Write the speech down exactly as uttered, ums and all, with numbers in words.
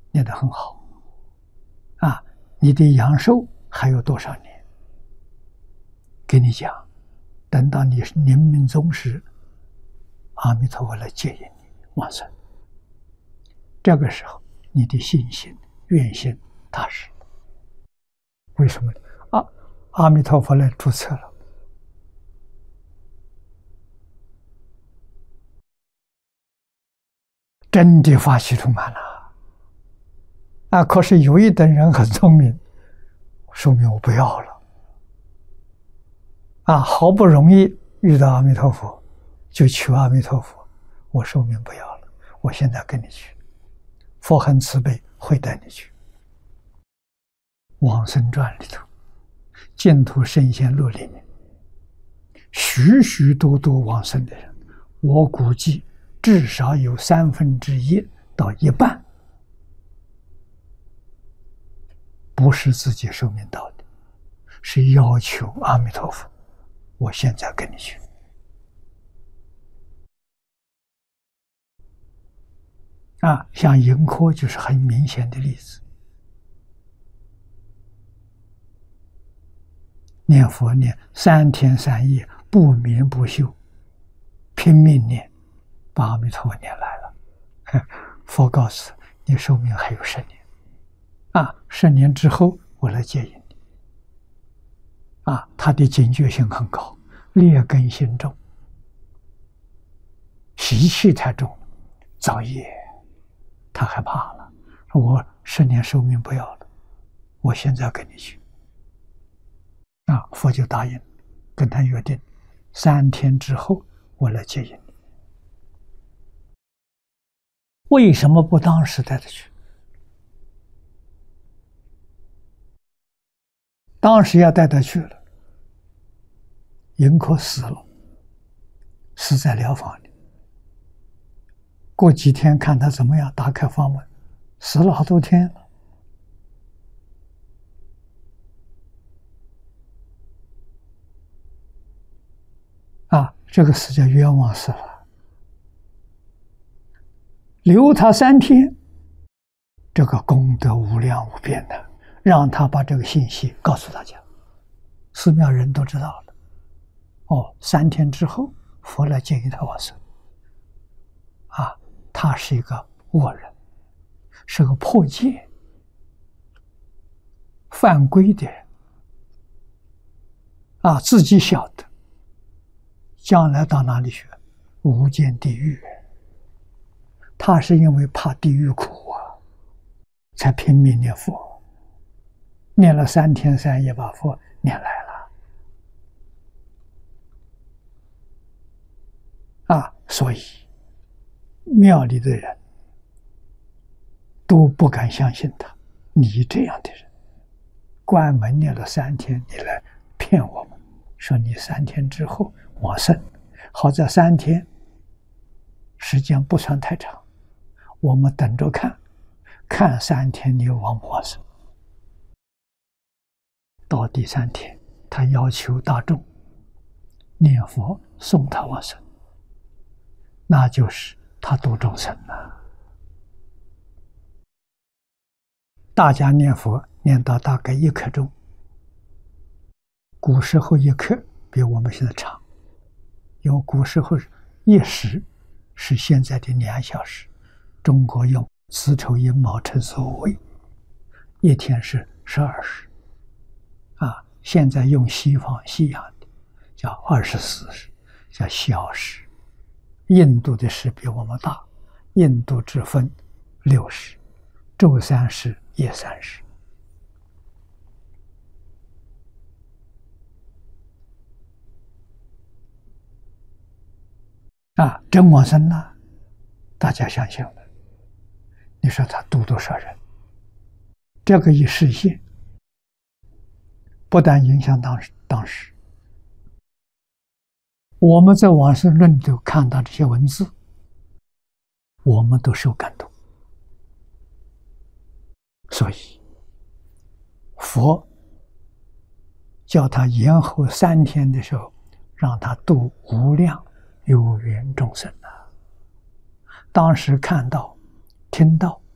念得很好啊！你的阳寿还有多少年？给你讲，等到你临命终时，阿弥陀佛来接引你往生。这个时候，你的信心、愿心踏实。为什么？啊，阿弥陀佛来注册了。真的法喜充满了啊！可是有一等人很聪明，寿命我不要了啊！好不容易遇到阿弥陀佛，就求阿弥陀佛，我寿命不要了，我现在跟你去。佛很慈悲，会带你去。往生传里头，净土圣贤录里面，许许多多往生的人，我估计至少有三分之一到一半，不是自己寿命到的，是要求阿弥陀佛，我现在跟你去。啊，像盈科就是很明显的例子。念佛念三天三夜，不眠不休，拼命念，把阿弥陀佛念来了。佛告诉你，寿命还有十年，啊，十年之后我来接引你。啊，他的警觉性很高，劣根性重，习气太重，造业，他害怕了，说我十年寿命不要了，我现在跟你去。啊，佛就答应，跟他约定，三天之后我来接引你。为什么不当时带他去？当时要带他去了，盈科死了，死在疗房里。过几天看他怎么样，打开房门，死了好多天了。啊，这个死叫冤枉死了。留他三天，这个功德无量无边的，让他把这个信息告诉大家，寺庙人都知道了。哦，三天之后，佛来接引他往生。啊，他是一个恶人，是个破戒、犯规的人。啊，自己晓得。将来到哪里去？无间地狱。他是因为怕地狱苦啊，才拼命念佛，念了三天三夜，把佛念来了。啊，所以庙里的人都不敢相信他。你这样的人，关门念了三天，你来骗我们，说你三天之后往生，好在三天时间不算太长，我们等着看，看三天你往不往生。到第三天，他要求大众念佛送他往生，那就是他度众生了。大家念佛念到大概一刻钟，古时候一刻比我们现在长。因为古时候一时是现在的两小时，中国用子丑寅卯辰巳午未，一天是十二时，啊，现在用西方西洋的叫二十四时，叫小时。印度的时比我们大，印度只分六时，昼三时，夜三时。啊，真往生了，大家相信了。你说他度多少人？这个一实现，不但影响当时当时，我们在往生论都看到这些文字，我们都受感动。所以，佛叫他延后三天的时候，让他度无量有缘众生啊！当时看到、听到，